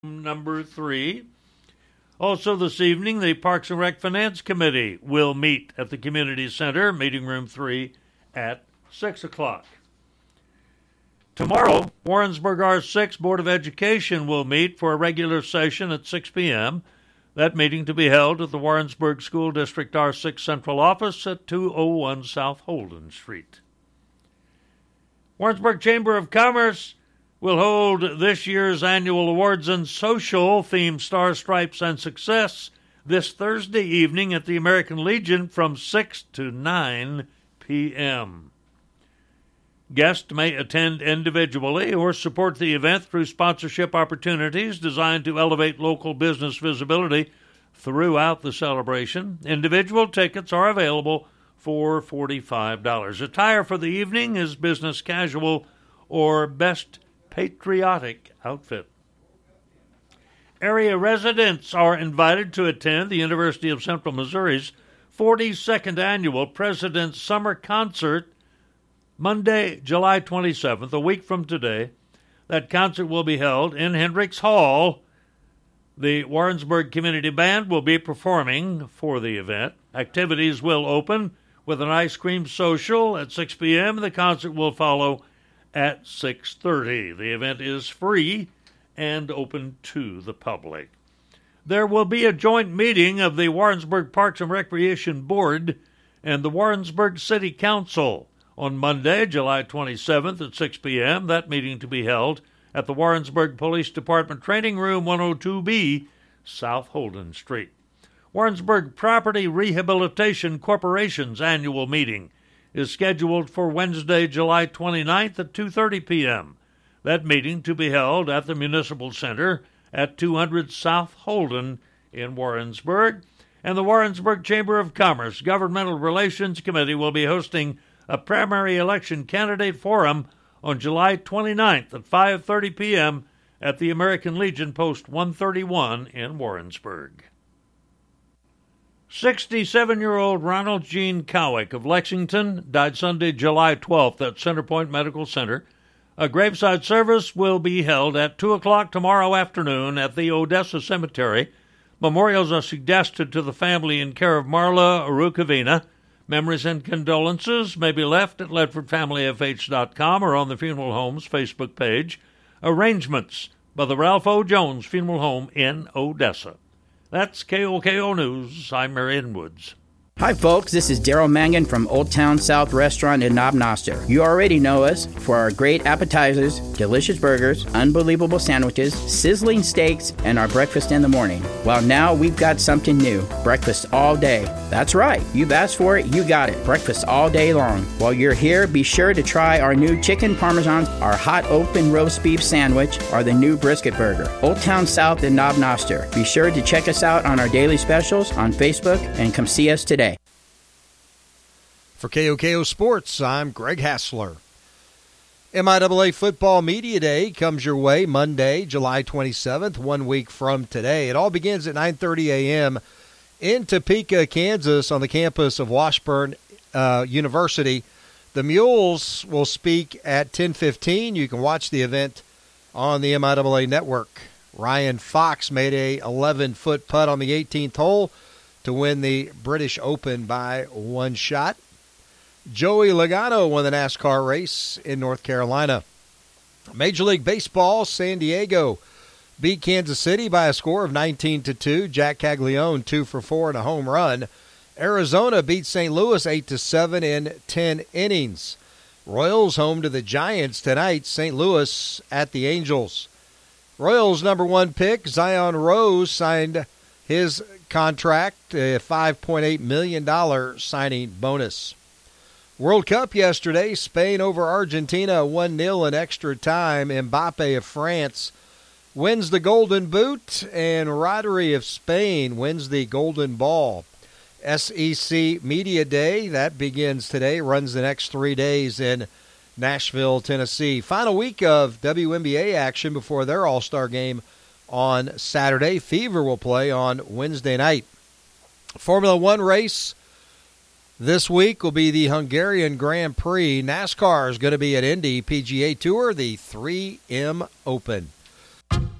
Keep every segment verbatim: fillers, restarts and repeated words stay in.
number three. Also this evening, the Parks and Rec Finance Committee will meet at the Community Center, meeting room three, at six o'clock. Tomorrow, Warrensburg R six Board of Education will meet for a regular session at six p.m., that meeting to be held at the Warrensburg School District R six Central Office at two oh one South Holden Street. Warrensburg Chamber of Commerce will hold this year's annual awards and social theme Star, Stripes, and Success this Thursday evening at the American Legion from six to nine p.m. Guests may attend individually or support the event through sponsorship opportunities designed to elevate local business visibility throughout the celebration. Individual tickets are available for forty-five dollars. Attire for the evening is business casual or best patriotic outfit. Area residents are invited to attend the University of Central Missouri's forty-second Annual President's Summer Concert Monday, July twenty-seventh, a week from today. That concert will be held in Hendricks Hall. The Warrensburg Community Band will be performing for the event. Activities will open with an ice cream social at six p.m. The concert will follow at six thirty. The event is free and open to the public. There will be a joint meeting of the Warrensburg Parks and Recreation Board and the Warrensburg City Council on Monday, July twenty-seventh at six p.m., that meeting to be held at the Warrensburg Police Department Training Room, one oh two B, South Holden Street. Warrensburg Property Rehabilitation Corporation's annual meeting is scheduled for Wednesday, July twenty-ninth at two thirty p.m., that meeting to be held at the Municipal Center at two hundred South Holden in Warrensburg. And the Warrensburg Chamber of Commerce Governmental Relations Committee will be hosting a primary election candidate forum on July twenty-ninth at five thirty p.m. at the American Legion Post one thirty-one in Warrensburg. sixty-seven-year-old Ronald Gene Cowick of Lexington died Sunday, July twelfth at Centerpoint Medical Center. A graveside service will be held at two o'clock tomorrow afternoon at the Odessa Cemetery. Memorials are suggested to the family in care of Marla Rukavina. Memories and condolences may be left at ledford family f h dot com or on the Funeral Home's Facebook page. Arrangements by the Ralph O. Jones Funeral Home in Odessa. That's K O K O News. I'm Marion Woods. Hi folks, this is Daryl Mangan from Old Town South Restaurant in Knob Noster. You already know us for our great appetizers, delicious burgers, unbelievable sandwiches, sizzling steaks, and our breakfast in the morning. Well, now we've got something new, breakfast all day. That's right, you've asked for it, you got it, breakfast all day long. While you're here, be sure to try our new chicken parmesan, our hot open roast beef sandwich, or the new brisket burger. Old Town South in Knob Noster. Be sure to check us out on our daily specials on Facebook and come see us today. For K O K O Sports, I'm Greg Hassler. M I A A Football Media Day comes your way Monday, July twenty-seventh, one week from today. It all begins at nine thirty a.m. in Topeka, Kansas, on the campus of Washburn uh, University. The Mules will speak at ten fifteen. You can watch the event on the M I A A network. Ryan Fox made a eleven-foot putt on the eighteenth hole to win the British Open by one shot. Joey Logano won the NASCAR race in North Carolina. Major League Baseball, San Diego beat Kansas City by a score of nineteen to two. Jack Caglione, two for four and a home run. Arizona beat Saint Louis eight to seven in ten innings. Royals home to the Giants tonight. Saint Louis at the Angels. Royals number one pick, Zion Rose, signed his contract, a five point eight million dollars signing bonus. World Cup yesterday, Spain over Argentina, one nil in extra time. Mbappe of France wins the Golden Boot, and Rodri of Spain wins the Golden Ball. S E C Media Day, that begins today, runs the next three days in Nashville, Tennessee. Final week of W N B A action before their All-Star game on Saturday. Fever will play on Wednesday night. Formula One race this week will be the Hungarian Grand Prix. NASCAR is going to be at Indy. P G A Tour, the three M Open.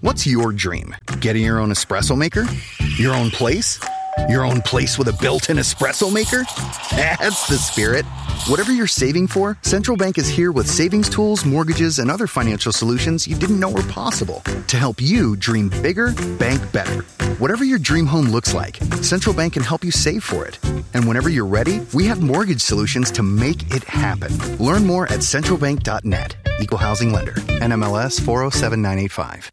What's your dream? Getting your own espresso maker? Your own place? Your own place with a built-in espresso maker? That's the spirit. Whatever you're saving for, Central Bank is here with savings tools, mortgages, and other financial solutions you didn't know were possible to help you dream bigger, bank better. Whatever your dream home looks like, Central Bank can help you save for it. And whenever you're ready, we have mortgage solutions to make it happen. Learn more at central bank dot net. Equal Housing Lender. N M L S four oh seven nine eight five.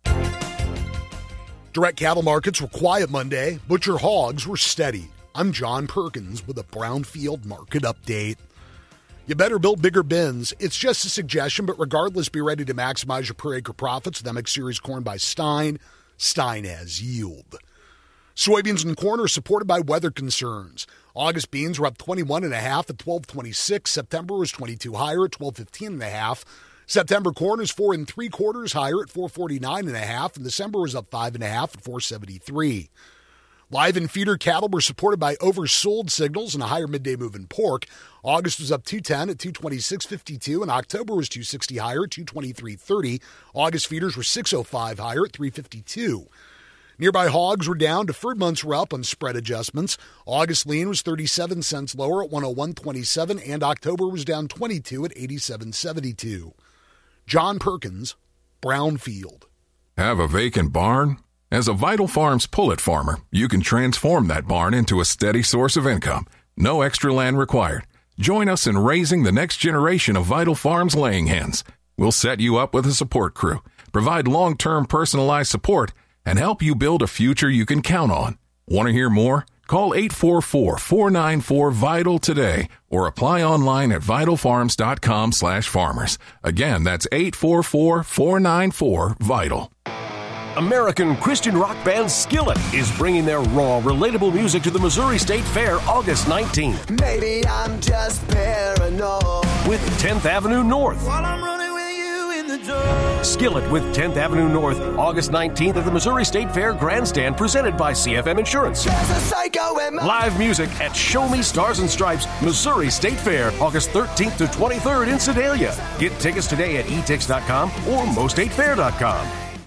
Direct cattle markets were quiet Monday. Butcher hogs were steady. I'm John Perkins with a Brownfield market update. You better build bigger bins. It's just a suggestion, but regardless, be ready to maximize your per acre profits with M X Series corn by Stein. Stein has yield. Soybeans and corn are supported by weather concerns. August beans were up twenty-one and a half at twelve twenty-six. September was twenty-two higher at twelve fifteen and a half. September corn is four and three quarters higher at four forty-nine and a half, and December was up five and a half at four seventy-three. Live and feeder cattle were supported by oversold signals and a higher midday move in pork. August was up two ten at two twenty-six fifty-two, and October was two sixty higher at two twenty-three thirty. August feeders were six oh five higher at three fifty-two. Nearby hogs were down. Deferred months were up on spread adjustments. August lean was thirty-seven cents lower at one oh one twenty-seven, and October was down twenty-two at eighty-seven seventy-two. John Perkins, Brownfield. Have a vacant barn? As a Vital Farms pullet farmer, you can transform that barn into a steady source of income. No extra land required. Join us in raising the next generation of Vital Farms laying hens. We'll set you up with a support crew, provide long-term personalized support, and help you build a future you can count on. Want to hear more? Call eight four four, four nine four, VITAL today or apply online at vital farms dot com slash farmers. Again, that's eight four four, four nine four, VITAL. American Christian rock band Skillet is bringing their raw, relatable music to the Missouri State Fair August nineteenth. Maybe I'm just paranoid. With tenth Avenue North. While I'm running with you in the door. Skillet with tenth Avenue North, August nineteenth at the Missouri State Fair Grandstand, presented by C F M Insurance. There's a psycho in my- Live music at Show Me Stars and Stripes, Missouri State Fair, August thirteenth to twenty-third in Sedalia. Get tickets today at e tix dot com or mo state fair dot com.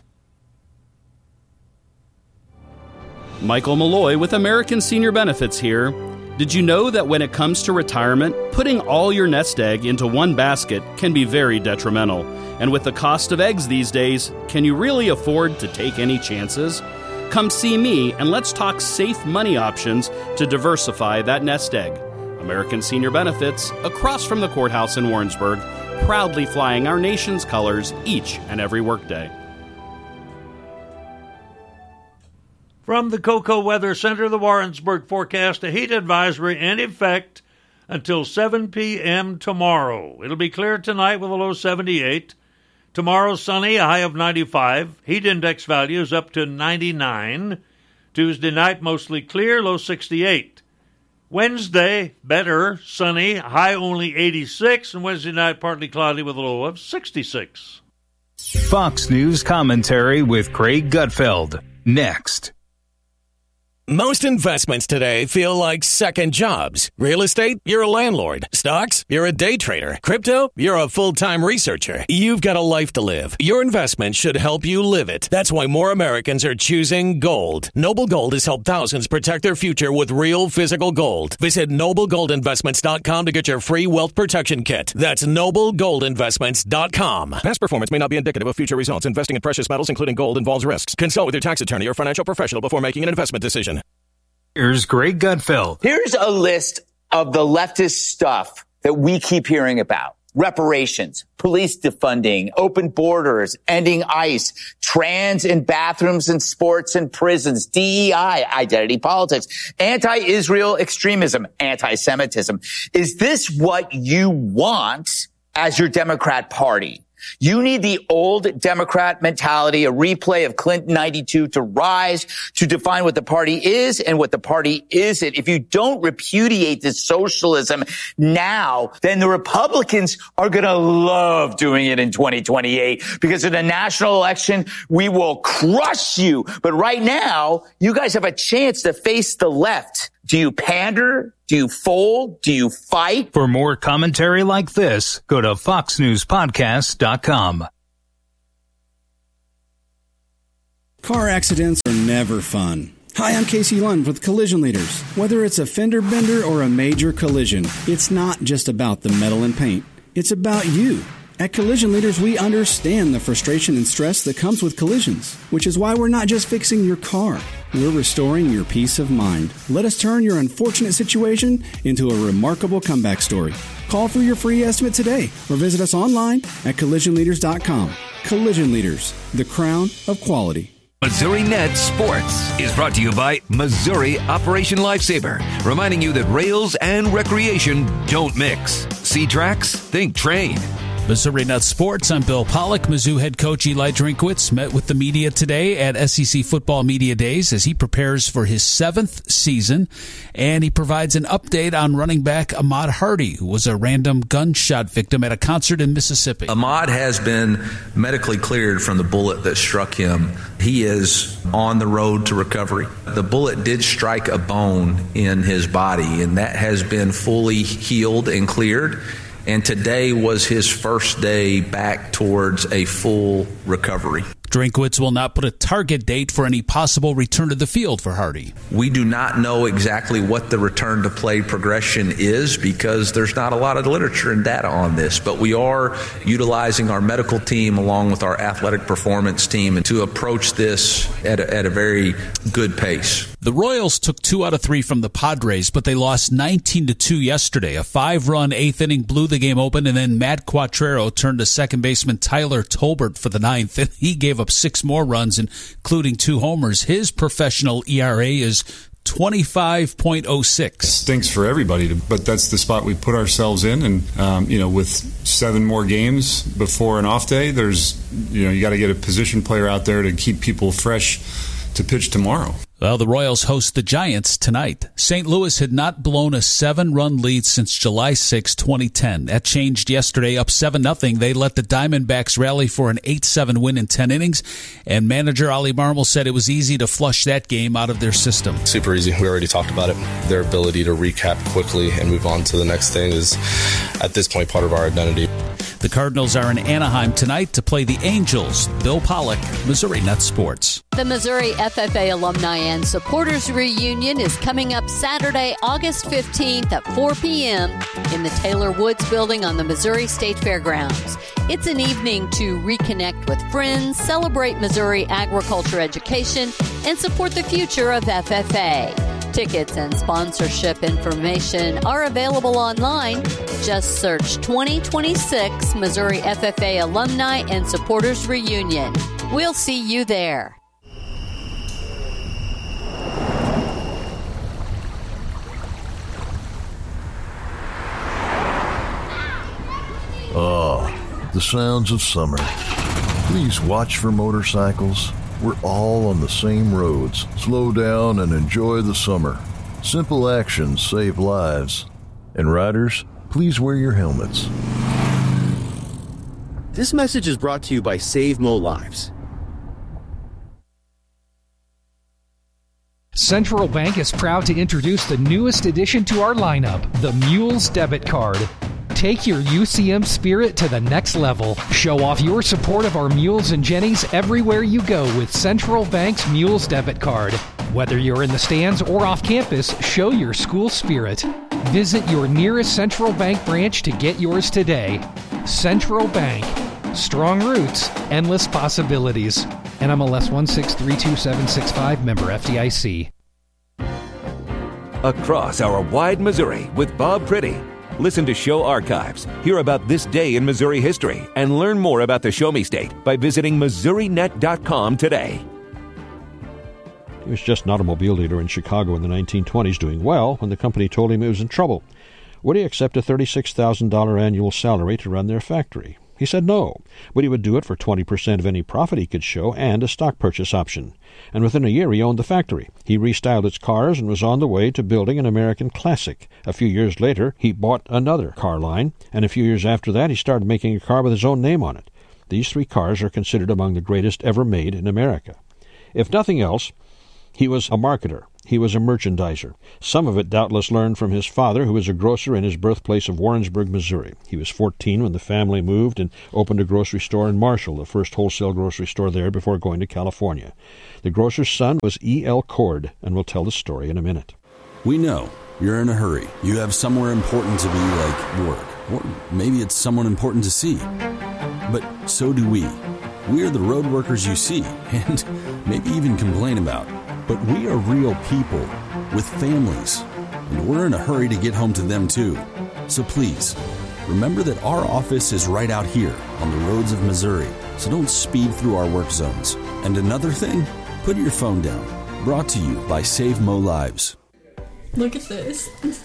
Michael Malloy with American Senior Benefits here. Did you know that when it comes to retirement, putting all your nest egg into one basket can be very detrimental? And with the cost of eggs these days, can you really afford to take any chances? Come see me and let's talk safe money options to diversify that nest egg. American Senior Benefits, across from the courthouse in Warrensburg, proudly flying our nation's colors each and every workday. From the Cocoa Weather Center, the Warrensburg forecast, a heat advisory in effect until seven p.m. tomorrow. It'll be clear tonight with a low seventy-eight. Tomorrow, sunny, a high of ninety-five. Heat index values up to ninety-nine. Tuesday night, mostly clear, low sixty-eight. Wednesday, better, sunny, high only eighty-six. And Wednesday night, partly cloudy with a low of sixty-six. Fox News commentary with Craig Gutfeld. Next. Most investments today feel like second jobs. Real estate, you're a landlord. Stocks, you're a day trader. Crypto, you're a full-time researcher. You've got a life to live. Your investment should help you live it. That's why more Americans are choosing gold. Noble Gold has helped thousands protect their future with real physical gold. Visit noble gold investments dot com to get your free wealth protection kit. That's noble gold investments dot com. Past performance may not be indicative of future results. Investing in precious metals, including gold, involves risks. Consult with your tax attorney or financial professional before making an investment decision. Here's Greg Gutfeld. Here's a list of the leftist stuff that we keep hearing about. Reparations, police defunding, open borders, ending ICE, trans in bathrooms and sports and prisons, D E I, identity politics, anti-Israel extremism, anti-Semitism. Is this what you want as your Democrat Party? You need the old Democrat mentality, a replay of Clinton ninety-two to rise, to define what the party is and what the party isn't. If you don't repudiate this socialism now, then the Republicans are going to love doing it in twenty twenty-eight, because in the national election, we will crush you. But right now, you guys have a chance to face the left. Do you pander? Do you fold? Do you fight? For more commentary like this, go to fox news podcast dot com. Car accidents are never fun. Hi, I'm Casey Lund with Collision Leaders. Whether it's a fender bender or a major collision, it's not just about the metal and paint. It's about you. At Collision Leaders, we understand the frustration and stress that comes with collisions, which is why we're not just fixing your car. We're restoring your peace of mind. Let us turn your unfortunate situation into a remarkable comeback story. Call for your free estimate today or visit us online at collision leaders dot com. Collision Leaders, the crown of quality. Missouri Net Sports is brought to you by Missouri Operation Lifesaver, reminding you that rails and recreation don't mix. See tracks? Think train. Missouri Net Sports, I'm Bill Pollock. Mizzou head coach Eli Drinkwitz met with the media today at S E C Football Media Days as he prepares for his seventh season, and he provides an update on running back Ahmad Hardy, who was a random gunshot victim at a concert in Mississippi. Ahmad has been medically cleared from the bullet that struck him. He is on the road to recovery. The bullet did strike a bone in his body, and that has been fully healed and cleared. And today was his first day back towards a full recovery. Drinkwitz will not put a target date for any possible return to the field for Hardy. We do not know exactly what the return to play progression is because there's not a lot of literature and data on this, but we are utilizing our medical team along with our athletic performance team to approach this at a, at a very good pace. The Royals took two out of three from the Padres, but they lost nineteen to two yesterday. A five-run eighth inning blew the game open, and then Matt Quatrero turned to second baseman Tyler Tolbert for the ninth, and he gave up six more runs, including two homers. His professional E R A is twenty-five point oh six. Stinks for everybody, to, but that's the spot we put ourselves in. And um, you know, with seven more games before an off day, there's you know you got to get a position player out there to keep people fresh to pitch tomorrow. Well, the Royals host the Giants tonight. Saint Louis had not blown a seven-run lead since July sixth, twenty ten. That changed yesterday, up seven nothing. They let the Diamondbacks rally for an eight seven win in ten innings, and manager Ollie Marmol said it was easy to flush that game out of their system. Super easy. We already talked about it. Their ability to recap quickly and move on to the next thing is, at this point, part of our identity. The Cardinals are in Anaheim tonight to play the Angels. Bill Pollock, Missouri Net Sports. The Missouri F F A Alumni and Supporters Reunion is coming up Saturday, August fifteenth at four p.m. in the Taylor Woods Building on the Missouri State Fairgrounds. It's an evening to reconnect with friends, celebrate Missouri agriculture education, and support the future of F F A. Tickets and sponsorship information are available online. Just search twenty twenty-six Missouri F F A Alumni and Supporters Reunion. We'll see you there. Ah, the sounds of summer. Please watch for motorcycles. We're all on the same roads. Slow down and enjoy the summer. Simple actions save lives. And riders, please wear your helmets. This message is brought to you by Save Mo Lives. Central Bank is proud to introduce the newest addition to our lineup, the Mules Debit Card. Take your U C M spirit to the next level. Show off your support of our mules and jennies everywhere you go with Central Bank's Mules Debit Card. Whether you're in the stands or off campus, show your school spirit. Visit your nearest Central Bank branch to get yours today. Central Bank. Strong roots, endless possibilities. N M L S one six three two seven six five, member F D I C. Across our wide Missouri with Bob Priddy. Listen to show archives, hear about this day in Missouri history, and learn more about the Show Me State by visiting Missouri Net dot com today. He was just an automobile dealer in Chicago in the nineteen twenties, doing well when the company told him he was in trouble. Would he accept a thirty-six thousand dollars annual salary to run their factory? He said no, but he would do it for twenty percent of any profit he could show and a stock purchase option. And within a year he owned the factory. He restyled its cars and was on the way to building an American classic. A few years later, he bought another car line, and a few years after that he started making a car with his own name on it. These three cars are considered among the greatest ever made in America. If nothing else, he was a marketer. he was a merchandiser. Some of it doubtless learned from his father, who was a grocer in his birthplace of Warrensburg, Missouri. He was fourteen when the family moved and opened a grocery store in Marshall, the first wholesale grocery store there before going to California. The grocer's son was E L. Cord, and we'll tell the story in a minute. We know you're in a hurry. You have somewhere important to be, like work. Or maybe it's someone important to see. But so do we. We are the road workers you see, and maybe even complain about. But we are real people with families, and we're in a hurry to get home to them too. So please, remember that our office is right out here on the roads of Missouri, so don't speed through our work zones. And another thing, put your phone down. Brought to you by Save Mo Lives. Look at this.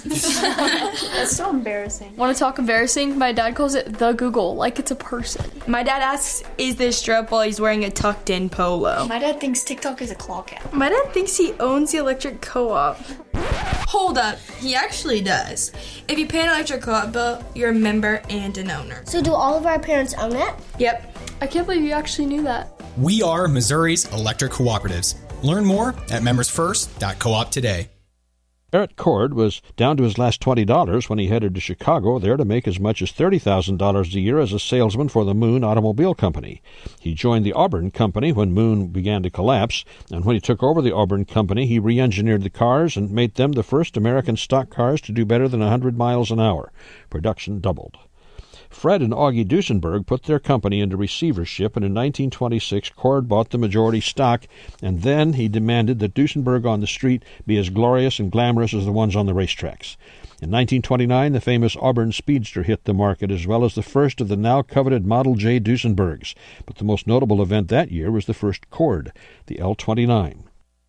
That's so embarrassing. Want to talk embarrassing? My dad calls it the Google, like it's a person. My dad asks, is this strap while he's wearing a tucked-in polo? My dad thinks TikTok is a claw cap. My dad thinks he owns the electric co-op. Hold up, he actually does. If you pay an electric co-op bill, you're a member and an owner. So do all of our parents own it? Yep. I can't believe you actually knew that. We are Missouri's electric cooperatives. Learn more at members first dot coop today. Eric Cord was down to his last twenty dollars when he headed to Chicago, there to make as much as thirty thousand dollars a year as a salesman for the Moon Automobile Company. He joined the Auburn Company when Moon began to collapse, and when he took over the Auburn Company, he re-engineered the cars and made them the first American stock cars to do better than one hundred miles an hour. Production doubled. Fred and Augie Duesenberg put their company into receivership, and in nineteen twenty-six, Cord bought the majority stock, and then he demanded that Duesenberg on the street be as glorious and glamorous as the ones on the racetracks. In nineteen twenty-nine, the famous Auburn Speedster hit the market, as well as the first of the now-coveted Model J Duesenbergs. But the most notable event that year was the first Cord, the L twenty-nine.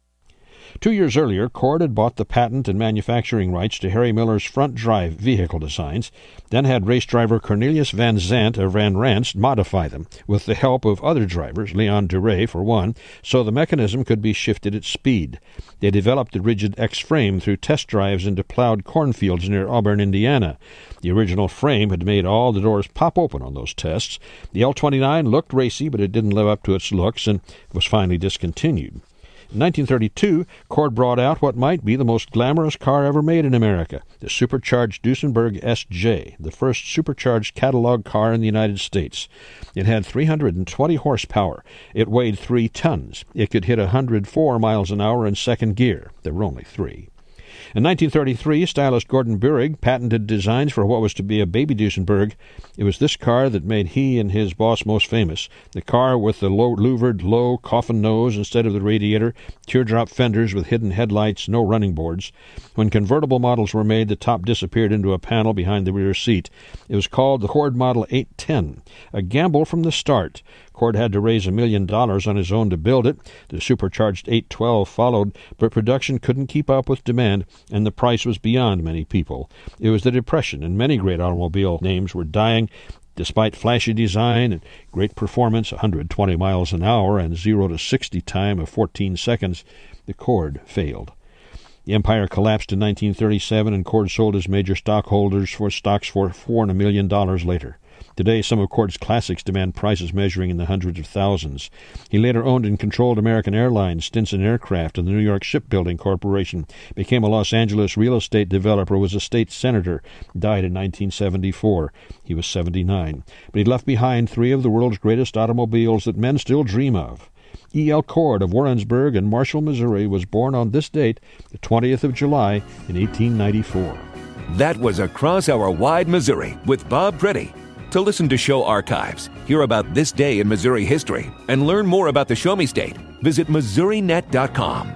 Two years earlier, Cord had bought the patent and manufacturing rights to Harry Miller's front-drive vehicle designs, then had race driver Cornelius Van Zandt of Van Rance modify them, with the help of other drivers, Leon Duray for one, so the mechanism could be shifted at speed. They developed the rigid X-frame through test drives into plowed cornfields near Auburn, Indiana. The original frame had made all the doors pop open on those tests. The L twenty-nine looked racy, but it didn't live up to its looks and was finally discontinued. In nineteen thirty-two, Cord brought out what might be the most glamorous car ever made in America, the supercharged Duesenberg S J, the first supercharged catalog car in the United States. It had three hundred twenty horsepower. It weighed three tons. It could hit one hundred four miles an hour in second gear. There were only three. In nineteen thirty-three, stylist Gordon Burig patented designs for what was to be a baby Duesenberg. It was this car that made he and his boss most famous, the car with the low, louvered, low coffin nose instead of the radiator, teardrop fenders with hidden headlights, no running boards. When convertible models were made, the top disappeared into a panel behind the rear seat. It was called the Cord Model eight ten, a gamble from the start. Cord had to raise a million dollars on his own to build it. The supercharged eight twelve followed, but production couldn't keep up with demand, and the price was beyond many people. It was the Depression, and many great automobile names were dying. Despite flashy design and great performance, one hundred twenty miles an hour and zero to sixty time of fourteen seconds, the Cord failed. The empire collapsed in nineteen thirty-seven, and Cord sold his major stockholders for stocks for four and a million dollars later. Today, some of Cord's classics demand prices measuring in the hundreds of thousands. He later owned and controlled American Airlines, Stinson Aircraft, and the New York Shipbuilding Corporation, became a Los Angeles real estate developer, was a state senator, died in nineteen seventy-four. He was seventy-nine. But he left behind three of the world's greatest automobiles that men still dream of. E L. Cord of Warrensburg in Marshall, Missouri, was born on this date, the twentieth of July, in eighteen ninety-four. That was Across Our Wide Missouri with Bob Pretty. To listen to show archives, hear about this day in Missouri history, and learn more about the Show Me State, visit Missouri Net dot com.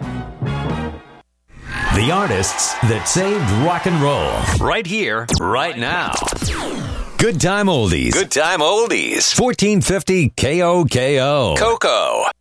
The artists that saved rock and roll. Right here, right now. Good Time Oldies. Good Time Oldies. fourteen fifty K O K O. Coco.